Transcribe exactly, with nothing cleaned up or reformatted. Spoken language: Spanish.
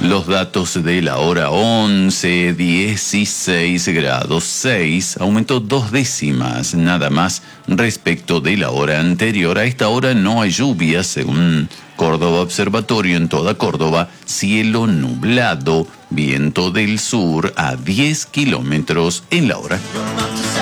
Los datos de la hora: once, dieciséis grados seis, aumentó dos décimas nada más respecto de la hora anterior. A esta hora no hay lluvia, según Córdoba Observatorio. En toda Córdoba, cielo nublado, viento del sur a diez kilómetros en la hora.